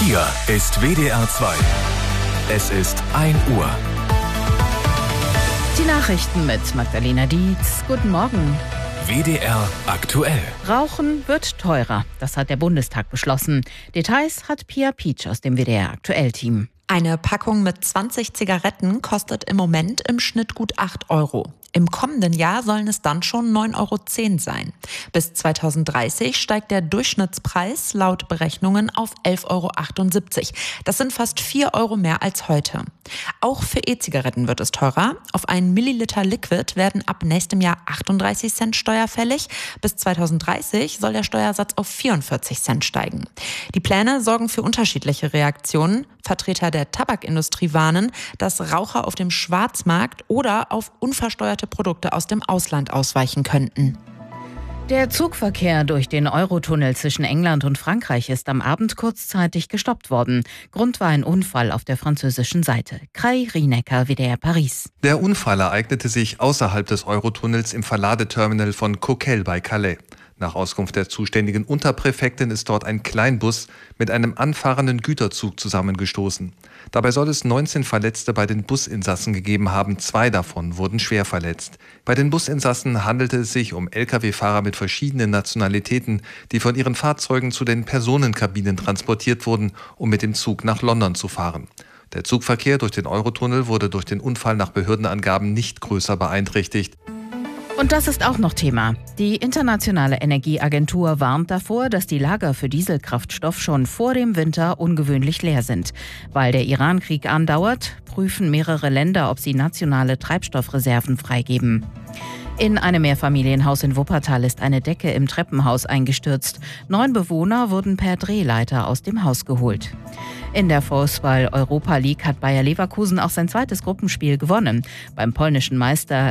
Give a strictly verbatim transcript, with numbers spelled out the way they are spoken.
Hier ist W D R zwei. Es ist ein Uhr. Die Nachrichten mit Magdalena Dietz. Guten Morgen. W D R aktuell. Rauchen wird teurer. Das hat der Bundestag beschlossen. Details hat Pia Pietsch aus dem W D R Aktuell-Team. Eine Packung mit zwanzig Zigaretten kostet im Moment im Schnitt gut acht Euro. Im kommenden Jahr sollen es dann schon neun Euro zehn sein. Bis zweitausenddreißig steigt der Durchschnittspreis laut Berechnungen auf elf Euro achtundsiebzig. Das sind fast vier Euro mehr als heute. Auch für E-Zigaretten wird es teurer. Auf einen Milliliter Liquid werden ab nächstem Jahr achtunddreißig Cent Steuer fällig. Bis zweitausenddreißig soll der Steuersatz auf vierundvierzig Cent steigen. Die Pläne sorgen für unterschiedliche Reaktionen. Vertreter der Tabakindustrie warnen, dass Raucher auf dem Schwarzmarkt oder auf unversteuerte Produkte aus dem Ausland ausweichen könnten. Der Zugverkehr durch den Eurotunnel zwischen England und Frankreich ist am Abend kurzzeitig gestoppt worden. Grund war ein Unfall auf der französischen Seite. Kai Rienecker, W D R Paris. Der Unfall ereignete sich außerhalb des Eurotunnels im Verladeterminal von Coquelles bei Calais. Nach Auskunft der zuständigen Unterpräfektin ist dort ein Kleinbus mit einem anfahrenden Güterzug zusammengestoßen. Dabei soll es neunzehn Verletzte bei den Businsassen gegeben haben. Zwei davon wurden schwer verletzt. Bei den Businsassen handelte es sich um L K W-Fahrer mit verschiedenen Nationalitäten, die von ihren Fahrzeugen zu den Personenkabinen transportiert wurden, um mit dem Zug nach London zu fahren. Der Zugverkehr durch den Eurotunnel wurde durch den Unfall nach Behördenangaben nicht größer beeinträchtigt. Und das ist auch noch Thema. Die Internationale Energieagentur warnt davor, dass die Lager für Dieselkraftstoff schon vor dem Winter ungewöhnlich leer sind. Weil der Iran-Krieg andauert, prüfen mehrere Länder, ob sie nationale Treibstoffreserven freigeben. In einem Mehrfamilienhaus in Wuppertal ist eine Decke im Treppenhaus eingestürzt. Neun Bewohner wurden per Drehleiter aus dem Haus geholt. In der Fußball-Europa League hat Bayer Leverkusen auch sein zweites Gruppenspiel gewonnen. Beim polnischen Meister